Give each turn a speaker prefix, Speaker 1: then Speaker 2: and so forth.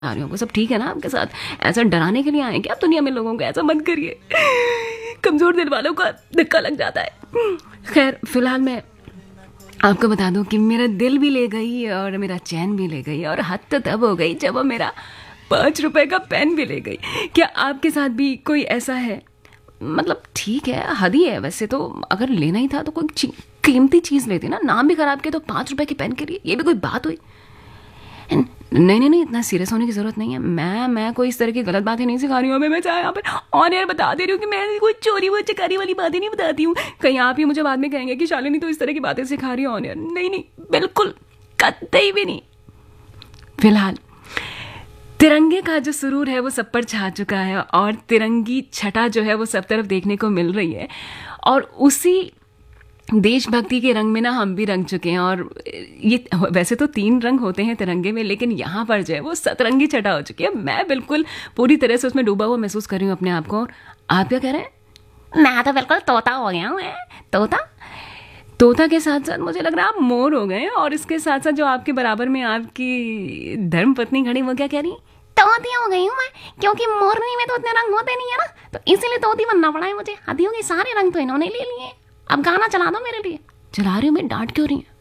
Speaker 1: आ रही हूँ, सब ठीक है ना आपके साथ? ऐसा डराने के लिए आए क्या दुनिया में लोगों को? ऐसा मत करिए, कमजोर दिल वालों का धक्का लग जाता है। खैर फिलहाल मैं आपको बता दूं कि मेरा दिल भी ले गई और मेरा चैन भी ले गई, और हद तो तब हो गई जब वो मेरा 5 रुपए का पेन भी ले गई। क्या आपके साथ भी कोई ऐसा है? मतलब ठीक है, हद ही है वैसे तो। अगर लेना ही था तो कोई कीमती चीज़ लेती ना, नाम भी खराब किया तो 5 रुपए के पेन के लिए, ये भी कोई बात हुई? नहीं नहीं नहीं, इतना सीरियस होने की जरूरत नहीं है। मैं कोई इस तरह की गलत बातें नहीं सिखा रही हूँ। मैं चाहे यहाँ पर ऑन एयर बता दे रही हूँ कि मैं कोई चोरी वो चकारी वाली बातें नहीं बताती हूँ। कहीं आप ही मुझे बाद में कहेंगे कि शालिनी तो इस तरह की बातें सिखा रही है ऑन एयर। नहीं नहीं, बिल्कुल कतई भी नहीं। फिलहाल तिरंगे का जो सुरूर है वो सब पर छा चुका है, और तिरंगी छटा जो है वो सब तरफ देखने को मिल रही है, और उसी देशभक्ति के रंग में ना हम भी रंग चुके हैं। और ये वैसे तो 3 रंग होते हैं तिरंगे में, लेकिन यहाँ पर जो है वो सतरंगी छटा हो चुकी है। मैं बिल्कुल पूरी तरह से उसमें डूबा हुआ महसूस कर रही हूँ अपने आप को। और आप क्या कह रहे हैं? मैं तो बिल्कुल तोता हो गया हूँ। तोता तोता के साथ साथ मुझे लग रहा है आप मोर हो गए। और इसके साथ साथ जो आपके बराबर में आपकी धर्म पत्नी खड़ी, वो क्या कह रही? तोती हो गई हूँ मैं, क्योंकि मोरनी में तो इतने रंग होते नहीं है ना, तो इसीलिए तोती बनना पड़ा है मुझे। हदियों के सारे रंग तो इन्होंने ले लिए। अब गाना चला दो मेरे लिए। चला रही हूँ मैं, डांट क्यों रही है?